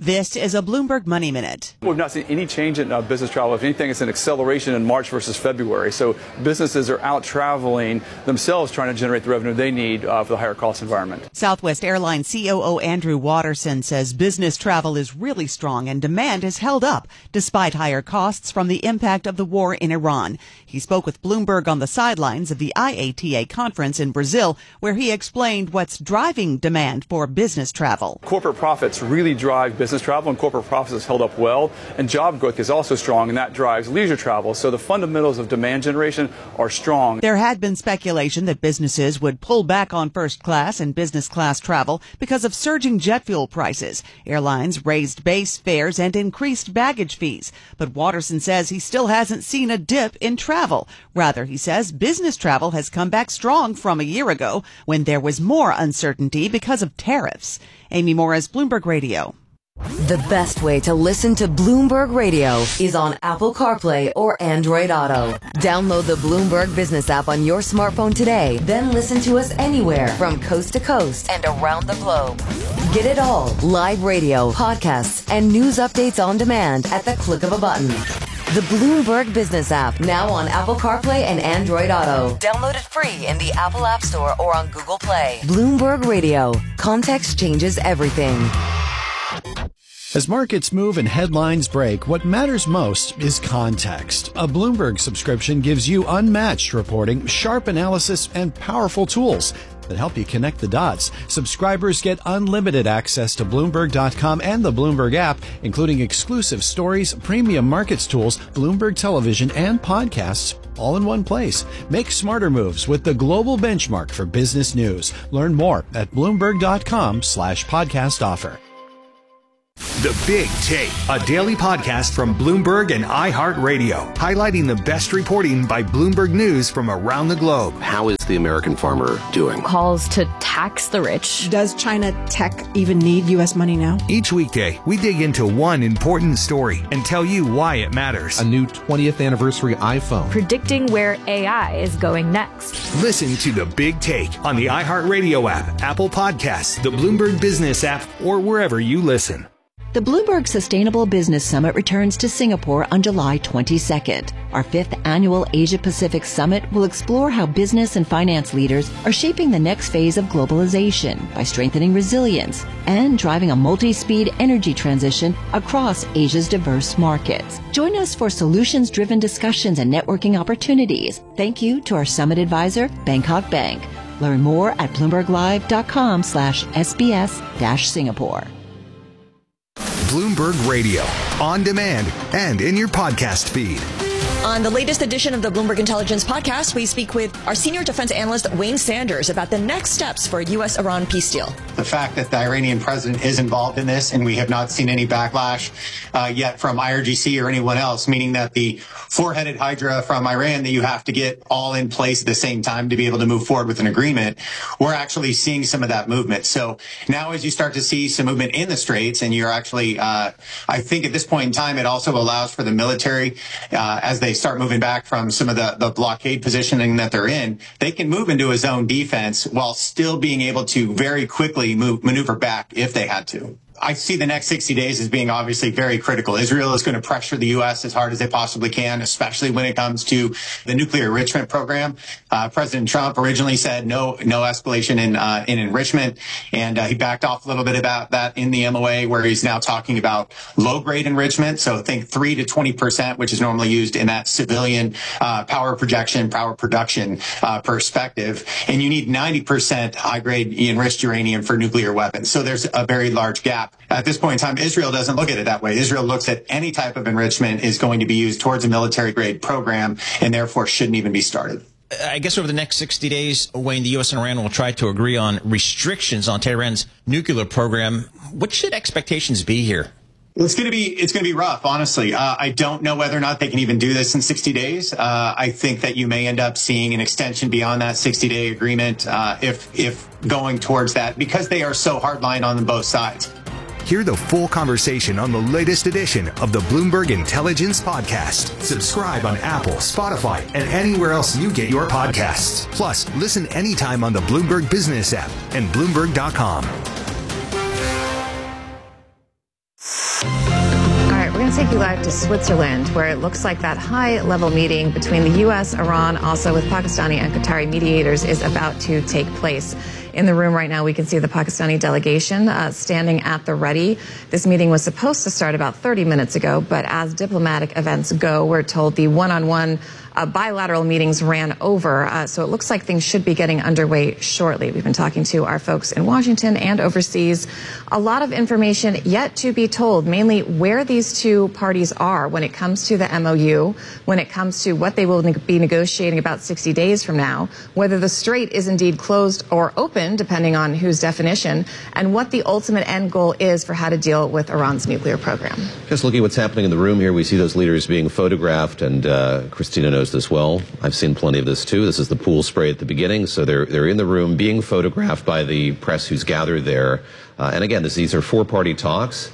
This is a Bloomberg Money Minute. We've not seen any change in business travel. If anything, it's an acceleration in March versus February. So businesses are out traveling themselves, trying to generate the revenue they need for the higher cost environment. Southwest Airlines COO Andrew Watterson says business travel is really strong and demand has held up despite higher costs from the impact of the war in Iran. He spoke with Bloomberg on the sidelines of the IATA conference in Brazil, where he explained what's driving demand for business travel. Corporate profits really drive business travel, and corporate profits has held up well, and job growth is also strong, and that drives leisure travel. So the fundamentals of demand generation are strong. There had been speculation that businesses would pull back on first class and business class travel because of surging jet fuel prices. Airlines raised base fares and increased baggage fees. But Watterson says he still hasn't seen a dip in travel. Rather, he says business travel has come back strong from a year ago when there was more uncertainty because of tariffs. Amy Morris, Bloomberg Radio. The best way to listen to Bloomberg Radio is on Apple CarPlay or Android Auto. Download the Bloomberg Business app on your smartphone today, then listen to us anywhere from coast to coast and around the globe. Get it all, live radio, podcasts, and news updates on demand at the click of a button. The Bloomberg Business app, now on Apple CarPlay and Android Auto. Download it free in the Apple App Store or on Google Play. Bloomberg Radio. Context changes everything. As markets move and headlines break, what matters most is context. A Bloomberg subscription gives you unmatched reporting, sharp analysis, and powerful tools that help you connect the dots. Subscribers get unlimited access to Bloomberg.com and the Bloomberg app, including exclusive stories, premium markets tools, Bloomberg television, and podcasts, all in one place. Make smarter moves with the global benchmark for business news. Learn more at Bloomberg.com/podcast offer. The Big Take, a daily podcast from Bloomberg and iHeartRadio, highlighting the best reporting by Bloomberg News from around the globe. How is the American farmer doing? Calls to tax the rich. Does China tech even need U.S. money now? Each weekday, we dig into one important story and tell you why it matters. A new 20th anniversary iPhone. Predicting where AI is going next. Listen to The Big Take on the iHeartRadio app, Apple Podcasts, the Bloomberg Business app, or wherever you listen. The Bloomberg Sustainable Business Summit returns to Singapore on July 22nd. Our 5th annual Asia-Pacific Summit will explore how business and finance leaders are shaping the next phase of globalization by strengthening resilience and driving a multi-speed energy transition across Asia's diverse markets. Join us for solutions-driven discussions and networking opportunities. Thank you to our summit advisor, Bangkok Bank. Learn more at bloomberglive.com/SBS-Singapore. Bloomberg Radio, on demand and in your podcast feed. On the latest edition of the Bloomberg Intelligence Podcast, we speak with our senior defense analyst, Wayne Sanders, about the next steps for a U.S.-Iran peace deal. The fact that the Iranian president is involved in this, and we have not seen any backlash yet from IRGC or anyone else, meaning that the four-headed hydra from Iran that you have to get all in place at the same time to be able to move forward with an agreement, we're actually seeing some of that movement. So now as you start to see some movement in the Straits, and you're actually, I think at this point in time, it also allows for the military, as they start moving back from some of the blockade positioning that they're in, they can move into a zone defense while still being able to very quickly maneuver back if they had to. I see the next 60 days as being obviously very critical. Israel is going to pressure the U.S. as hard as they possibly can, especially when it comes to the nuclear enrichment program. President Trump originally said no escalation in enrichment, and he backed off a little bit about that in the MOA, where he's now talking about low-grade enrichment. So think 3 to 20%, which is normally used in that civilian power production perspective. And you need 90% high-grade enriched uranium for nuclear weapons. So there's a very large gap. At this point in time, Israel doesn't look at it that way. Israel looks at any type of enrichment is going to be used towards a military-grade program and therefore shouldn't even be started. I guess over the next 60 days, Wayne, the U.S. and Iran will try to agree on restrictions on Tehran's nuclear program. What should expectations be here? Well, it's going to be rough, honestly. I don't know whether or not they can even do this in 60 days. I think that you may end up seeing an extension beyond that 60-day agreement if going towards that, because they are so hardline on both sides. Hear the full conversation on the latest edition of the Bloomberg Intelligence Podcast. Subscribe on Apple, Spotify, and anywhere else you get your podcasts. Plus, listen anytime on the Bloomberg Business app and Bloomberg.com. to take you live to Switzerland, where it looks like that high-level meeting between the U.S., Iran, also with Pakistani and Qatari mediators, is about to take place. In the room right now, we can see the Pakistani delegation standing at the ready. This meeting was supposed to start about 30 minutes ago, but as diplomatic events go, we're told the one-on-one bilateral meetings ran over. So it looks like things should be getting underway shortly. We've been talking to our folks in Washington and overseas. A lot of information yet to be told, mainly where these two parties are when it comes to the MOU, when it comes to what they will be negotiating about 60 days from now, whether the strait is indeed closed or open, depending on whose definition, and what the ultimate end goal is for how to deal with Iran's nuclear program. Just looking at what's happening in the room here, we see those leaders being photographed, and Christina knows this well. I've seen plenty of this too. This is the pool spray at the beginning, so they're in the room being photographed by the press who's gathered there. And again, these are four-party talks.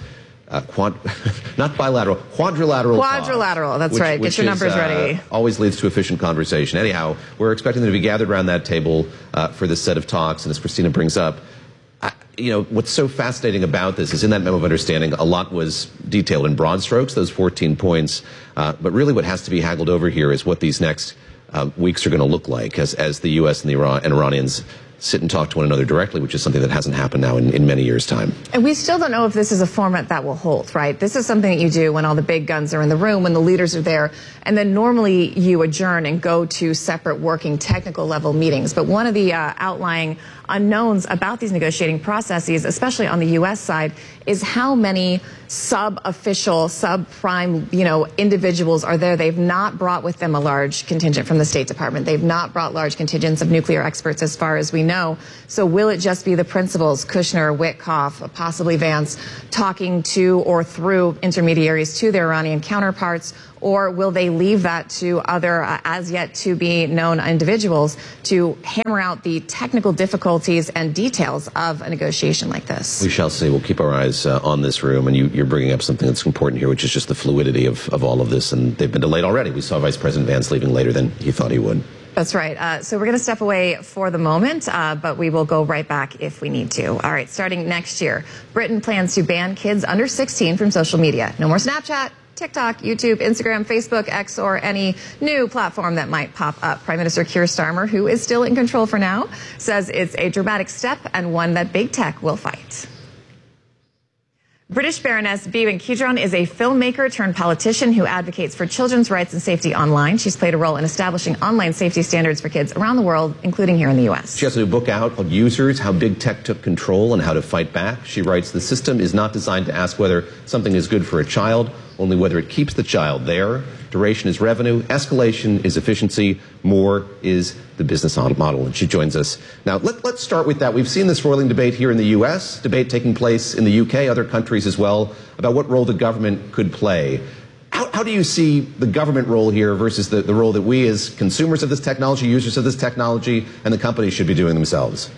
Not bilateral, quadrilateral. Quadrilateral, that's right. Get your numbers ready. Always leads to efficient conversation. Anyhow, we're expecting them to be gathered around that table for this set of talks. And as Christina brings up, what's so fascinating about this is in that memo of understanding, a lot was detailed in broad strokes, those 14 points. But really what has to be haggled over here is what these next weeks are going to look like as the U.S. and the Iranians sit and talk to one another directly, which is something that hasn't happened now in many years' time. And we still don't know if this is a format that will hold, right? This is something that you do when all the big guns are in the room, when the leaders are there, and then normally you adjourn and go to separate working technical level meetings. But one of the outlying unknowns about these negotiating processes, especially on the U.S. side, is how many sub-official, sub-prime, individuals are there. They've not brought with them a large contingent from the State Department. They've not brought large contingents of nuclear experts as far as we know. So will it just be the principals, Kushner, Witkoff, possibly Vance, talking to or through intermediaries to their Iranian counterparts? Or will they leave that to other as yet to be known individuals to hammer out the technical difficulties and details of a negotiation like this? We shall see. We'll keep our eyes on this room. And you're bringing up something that's important here, which is just the fluidity of all of this. And they've been delayed already. We saw Vice President Vance leaving later than he thought he would. That's right. So we're going to step away for the moment, but we will go right back if we need to. All right, starting next year, Britain plans to ban kids under 16 from social media. No more Snapchat, TikTok, YouTube, Instagram, Facebook, X, or any new platform that might pop up. Prime Minister Keir Starmer, who is still in control for now, says it's a dramatic step and one that big tech will fight. British Baroness Bewan Kidron is a filmmaker turned politician who advocates for children's rights and safety online. She's played a role in establishing online safety standards for kids around the world, including here in the U.S. She has a book out called Users, How Big Tech Took Control and How to Fight Back. She writes, the system is not designed to ask whether something is good for a child, only whether it keeps the child there. Duration is revenue, escalation is efficiency, more is the business model. And she joins us now. Let's start with that. We've seen this roiling debate here in the U.S., debate taking place in the U.K., other countries as well, about what role the government could play. How do you see the government role here versus the role that we as consumers of this technology, users of this technology, and the companies should be doing themselves?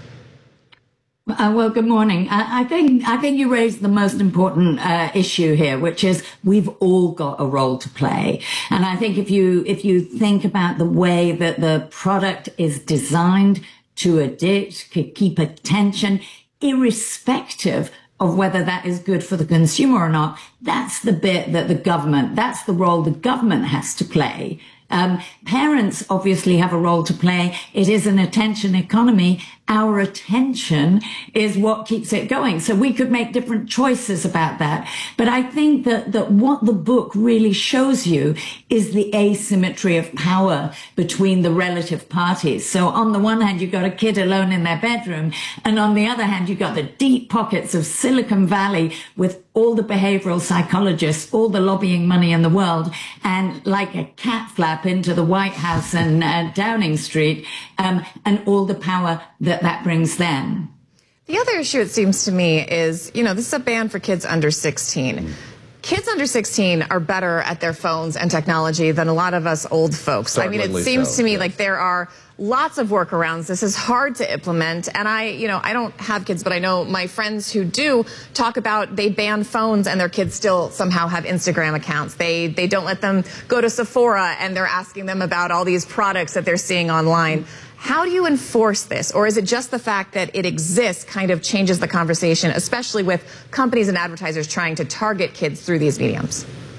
Well, good morning. I think you raised the most important issue here, which is we've all got a role to play. And I think if you think about the way that the product is designed to addict, to keep attention, irrespective of whether that is good for the consumer or not, that's the bit that that's the role the government has to play. Parents obviously have a role to play. It is an attention economy. Our attention is what keeps it going. So we could make different choices about that. But I think that what the book really shows you is the asymmetry of power between the relative parties. So on the one hand, you've got a kid alone in their bedroom. And on the other hand, you've got the deep pockets of Silicon Valley with all the behavioral psychologists, all the lobbying money in the world, and like a cat flap into the White House and Downing Street, and all the power that brings them. The other issue, it seems to me, is, this is a ban for kids under 16. Kids under 16 are better at their phones and technology than a lot of us old folks. I mean, it seems to me like there are lots of workarounds. This is hard to implement. And I don't have kids, but I know my friends who do talk about they ban phones and their kids still somehow have Instagram accounts. They don't let them go to Sephora and they're asking them about all these products that they're seeing online. How do you enforce this? Or is it just the fact that it exists kind of changes the conversation, especially with companies and advertisers trying to target kids through these mediums?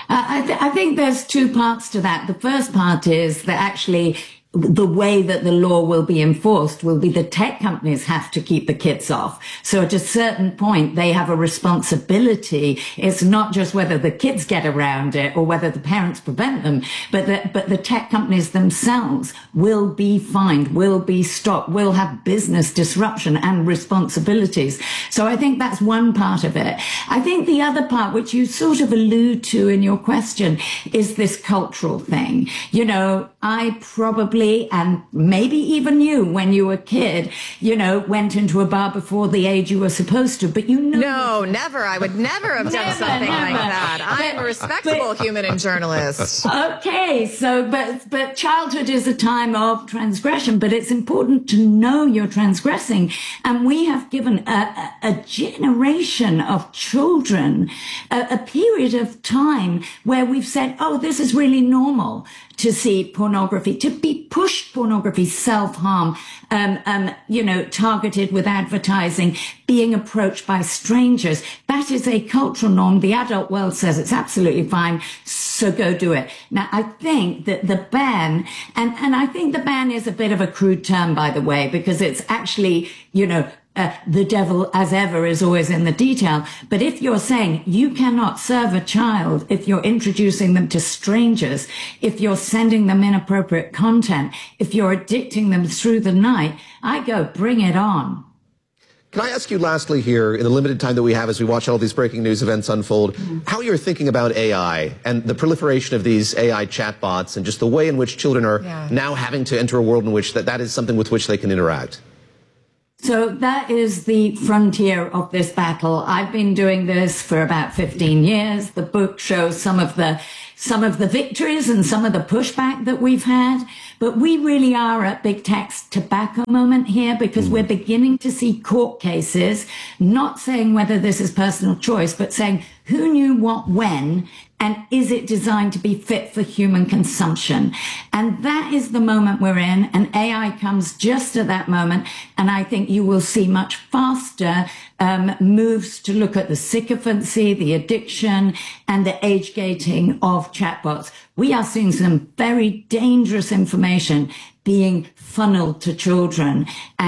I think there's two parts to that. The first part is that actually the way that the law will be enforced will be the tech companies have to keep the kids off. So at a certain point, they have a responsibility. It's not just whether the kids get around it or whether the parents prevent them, but the tech companies themselves will be fined, will be stopped, will have business disruption and responsibilities. So I think that's one part of it. I think the other part, which you sort of allude to in your question, is this cultural thing. You know, I probably, and maybe even you, when you were a kid, you know, went into a bar before the age you were supposed to, but you know. No, never. I would never have done something like that. I am a respectable human and journalist. Okay, so, but childhood is a time of transgression, but it's important to know you're transgressing. And we have given a generation of children a period of time where we've said, oh, this is really normal to see pornography, to be pushed pornography, self-harm, you know, targeted with advertising, being approached by strangers. That is a cultural norm. The adult world says it's absolutely fine, so go do it. Now, I think that the ban, and I think the ban is a bit of a crude term, by the way, because it's actually, you know, the devil, as ever, is always in the detail. But if you're saying you cannot serve a child, if you're introducing them to strangers, if you're sending them inappropriate content, if you're addicting them through the night, I go, bring it on. Can I ask you lastly here, in the limited time that we have as we watch all these breaking news events unfold, how you're thinking about AI and the proliferation of these AI chatbots and just the way in which children are now having to enter a world in which that is something with which they can interact? So that is the frontier of this battle. I've been doing this for about 15 years. The book shows some of the victories and some of the pushback that we've had. But we really are at big tech's tobacco moment here, because we're beginning to see court cases, not saying whether this is personal choice, but saying who knew what when, and is it designed to be fit for human consumption? And that is the moment we're in, and AI comes just at that moment. And I think you will see much faster moves to look at the sycophancy, the addiction, and the age gating of chatbots. We are seeing some very dangerous information being funneled to children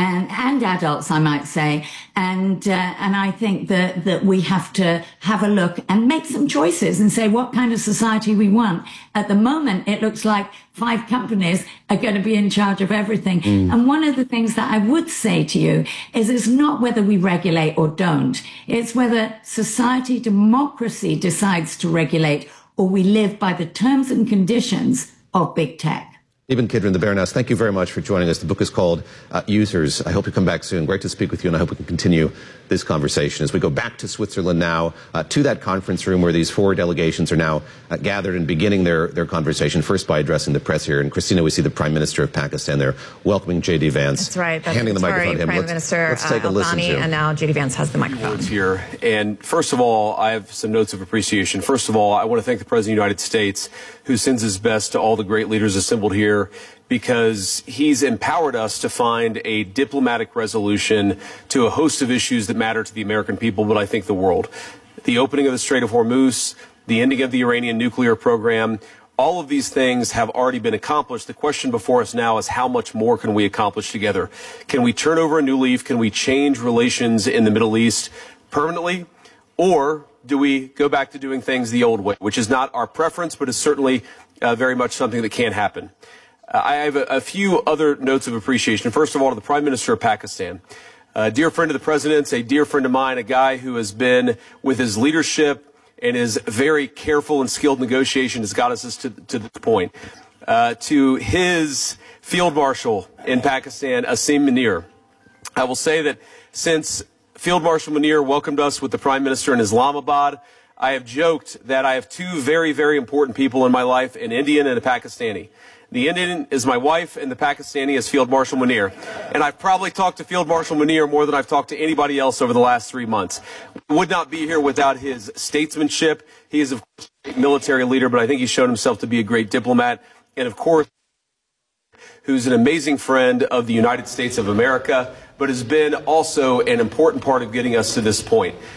and adults, I might say. And I think that we have to have a look and make some choices and say what kind of society we want. At the moment, it looks like 5 companies are going to be in charge of everything. And one of the things that I would say to you is it's not whether we regulate or don't. It's whether society, democracy decides to regulate, or we live by the terms and conditions of big tech. Eben Kidron, the Baroness, thank you very much for joining us. The book is called Users. I hope you come back soon. Great to speak with you, and I hope we can continue this conversation. As we go back to Switzerland now, to that conference room where these 4 delegations are now gathered and beginning their conversation, first by addressing the press here. And Christina, we see the Prime Minister of Pakistan there welcoming J.D. Vance. That's right. That's handing the microphone to him. Prime Minister let's take a listen to. And now J.D. Vance has the microphone. Here. And first of all, I have some notes of appreciation. First of all, I want to thank the President of the United States, who sends his best to all the great leaders assembled here, because he's empowered us to find a diplomatic resolution to a host of issues that matter to the American people, but I think the world. The opening of the Strait of Hormuz, the ending of the Iranian nuclear program, all of these things have already been accomplished. The question before us now is how much more can we accomplish together? Can we turn over a new leaf? Can we change relations in the Middle East permanently? Or do we go back to doing things the old way, which is not our preference, but is certainly very much something that can happen? I have a few other notes of appreciation. First of all, to the Prime Minister of Pakistan, a dear friend of the President's, a dear friend of mine, a guy who has been, with his leadership and his very careful and skilled negotiation, has got us to this point. To his Field Marshal in Pakistan, Asim Munir, I will say that since Field Marshal Munir welcomed us with the Prime Minister in Islamabad, I have joked that I have 2 very, very important people in my life, an Indian and a Pakistani. The Indian is my wife, and the Pakistani is Field Marshal Munir. And I've probably talked to Field Marshal Munir more than I've talked to anybody else over the last 3 months. We would not be here without his statesmanship. He is, of course, a military leader, but I think he's shown himself to be a great diplomat. And, of course, who's an amazing friend of the United States of America, but has been also an important part of getting us to this point.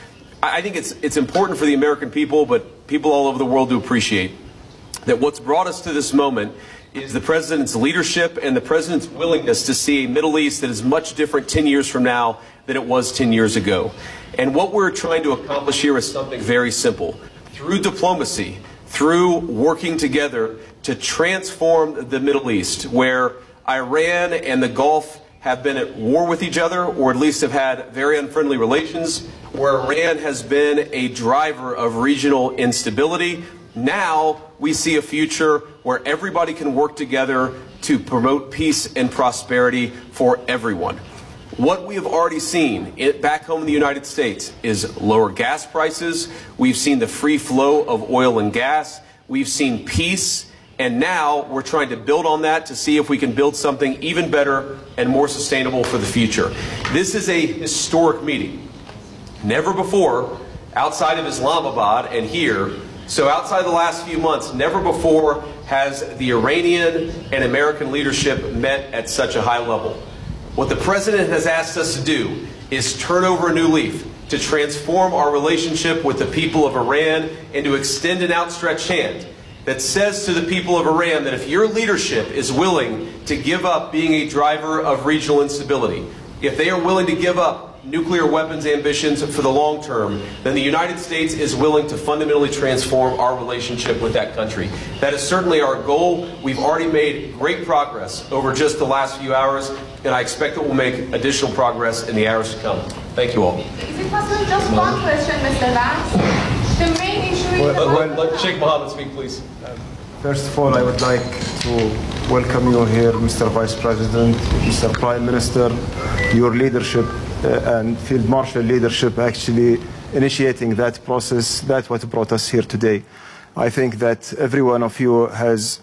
I think it's important for the American people, but people all over the world to appreciate that what's brought us to this moment is the president's leadership and the president's willingness to see a Middle East that is much different 10 years from now than it was 10 years ago. And what we're trying to accomplish here is something very simple. Through diplomacy, through working together to transform the Middle East, where Iran and the Gulf have been at war with each other, or at least have had very unfriendly relations, where Iran has been a driver of regional instability. Now we see a future where everybody can work together to promote peace and prosperity for everyone. What we have already seen back home in the United States is lower gas prices. We've seen the free flow of oil and gas. We've seen peace. And now we're trying to build on that to see if we can build something even better and more sustainable for the future. This is a historic meeting. Never before, outside of Islamabad and here, so outside the last few months, never before has the Iranian and American leadership met at such a high level. What the president has asked us to do is turn over a new leaf, to transform our relationship with the people of Iran and to extend an outstretched hand that says to the people of Iran that if your leadership is willing to give up being a driver of regional instability, if they are willing to give up nuclear weapons ambitions for the long term, then the United States is willing to fundamentally transform our relationship with that country. That is certainly our goal. We've already made great progress over just the last few hours, and I expect that we'll make additional progress in the hours to come. Thank you all. Is it possible just one question, Mr. Vance? The main issue is let Sheikh Mohammed speak, please. First of all, I would like to welcome you here, Mr. Vice President, Mr. Prime Minister, your leadership and Field Marshal leadership actually initiating that process. That's what brought us here today. I think that every one of you has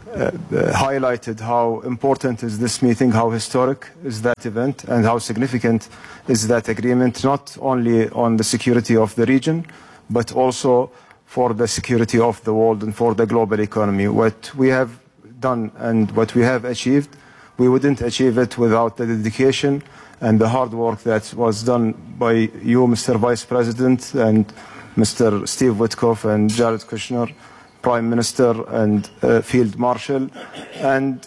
highlighted how important is this meeting, how historic is that event, and how significant is that agreement, not only on the security of the region, but also for the security of the world and for the global economy. What we have done and what we have achieved, we wouldn't achieve it without the dedication and the hard work that was done by you, Mr. Vice President, and Mr. Steve Witkoff and Jared Kushner, Prime Minister and Field Marshal, and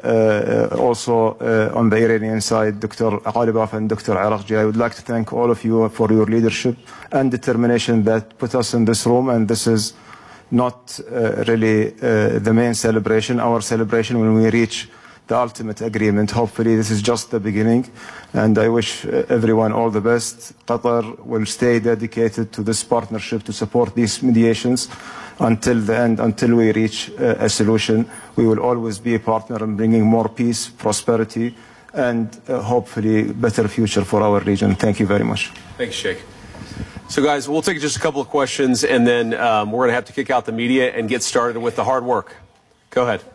also on the Iranian side, Dr. Ghalibaf and Dr. Araqji. I would like to thank all of you for your leadership and determination that put us in this room, and this is not really the main celebration. Our celebration when we reach the ultimate agreement. Hopefully this is just the beginning, and I wish everyone all the best. Qatar will stay dedicated to this partnership to support these mediations until the end, until we reach a solution. We will always be a partner in bringing more peace, prosperity, and hopefully better future for our region. Thank you very much. Thanks, Sheikh. So guys, we'll take just a couple of questions, and then we're going to have to kick out the media and get started with the hard work. Go ahead.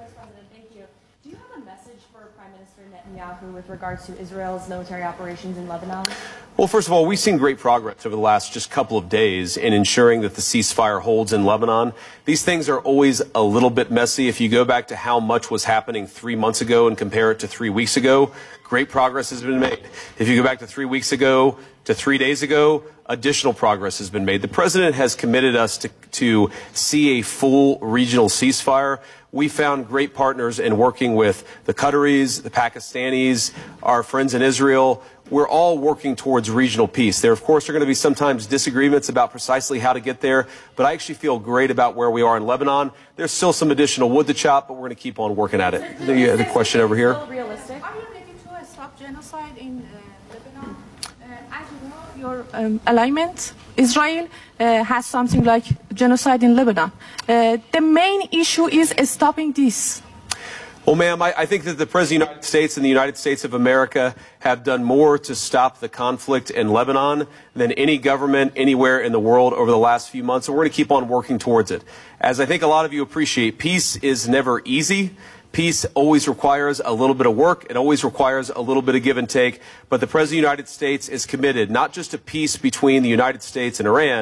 With regards to Israel's military operations in Lebanon? Well, first of all, we've seen great progress over the last just couple of days in ensuring that the ceasefire holds in Lebanon. These things are always a little bit messy. If you go back to how much was happening 3 months ago and compare it to 3 weeks ago, great progress has been made. If you go back to 3 weeks ago to 3 days ago, additional progress has been made. The president has committed us to see a full regional ceasefire. We found great partners in working with the Qataris, the Pakistanis, our friends in Israel. We're all working towards regional peace. There, of course, are going to be sometimes disagreements about precisely how to get there, but I actually feel great about where we are in Lebanon. There's still some additional wood to chop, but we're going to keep on working at it. The question over here. Are you ready to stop genocide in Lebanon? As you know, your alignment, Israel has something like genocide in Lebanon. The main issue is stopping this. Well, ma'am, I think that the President of the United States and the United States of America have done more to stop the conflict in Lebanon than any government anywhere in the world over the last few months, and we're going to keep on working towards it. As I think a lot of you appreciate, peace is never easy. Peace always requires a little bit of work. It always requires a little bit of give and take. But the President of the United States is committed not just to peace between the United States and Iran,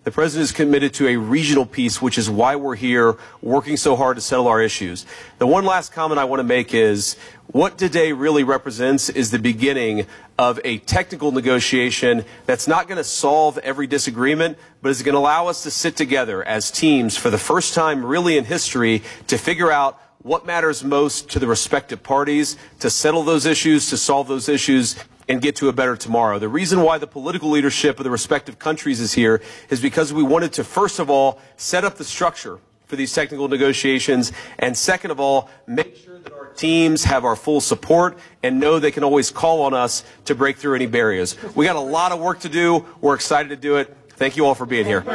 The president is committed to a regional peace, which is why we're here working so hard to settle our issues. The one last comment I want to make is what today really represents is the beginning of a technical negotiation that's not going to solve every disagreement, but is going to allow us to sit together as teams for the first time really in history to figure out what matters most to the respective parties, to settle those issues, to solve those issues, and get to a better tomorrow. The reason why the political leadership of the respective countries is here is because we wanted to, first of all, set up the structure for these technical negotiations, and second of all, make sure that our teams have our full support and know they can always call on us to break through any barriers. We got a lot of work to do. We're excited to do it. Thank you all for being here.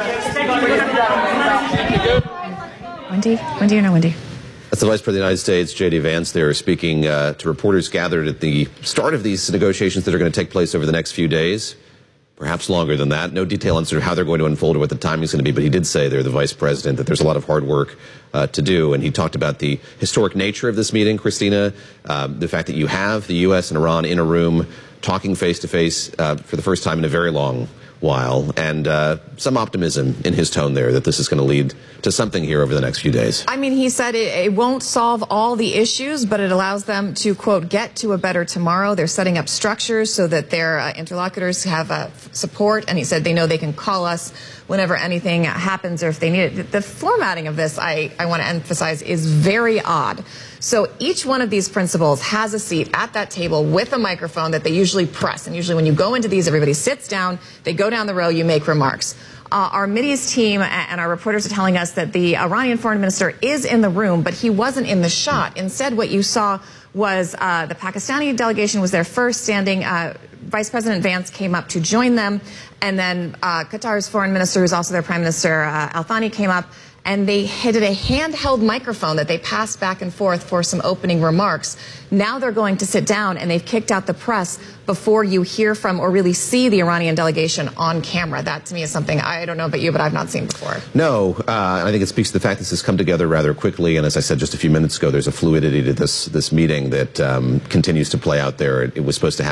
Wendy or no Wendy? That's the Vice President of the United States, J.D. Vance, there speaking to reporters gathered at the start of these negotiations that are going to take place over the next few days, perhaps longer than that. No detail on sort of how they're going to unfold or what the timing is going to be, but he did say there, the Vice President, that there's a lot of hard work to do, and he talked about the historic nature of this meeting, Christina, the fact that you have the U.S. and Iran in a room talking face-to-face for the first time in a very long while, and some optimism in his tone there that this is going to lead to something here over the next few days. I mean, he said it won't solve all the issues, but it allows them to, quote, get to a better tomorrow. They're setting up structures so that their interlocutors have support, and he said they know they can call us whenever anything happens or if they need it. The formatting of this, I want to emphasize, is very odd. So each one of these principals has a seat at that table with a microphone that they usually press. And usually when you go into these, everybody sits down, they go down the row, you make remarks. Our Mideast team and our reporters are telling us that the Iranian foreign minister is in the room, but he wasn't in the shot. Instead, what you saw was the Pakistani delegation was there first, standing. Vice President Vance came up to join them, and then Qatar's foreign minister, who's also their prime minister, Al Thani, came up, and they hit a handheld microphone that they passed back and forth for some opening remarks. Now they're going to sit down, and they've kicked out the press before you hear from or really see the Iranian delegation on camera. That, to me, is something I don't know about you, but I've not seen before. No, and I think it speaks to the fact that this has come together rather quickly, and as I said just a few minutes ago, there's a fluidity to this meeting that continues to play out there. It was supposed to happen